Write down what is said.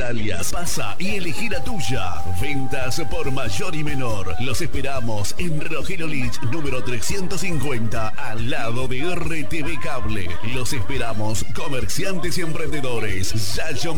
alias. Pasa y elegí la tuya. Ventas por mayor y menor. Los esperamos en Rogelio Lich, número 350, al lado de RTV Cable. Los esperamos, comerciantes y emprendedores. Yayo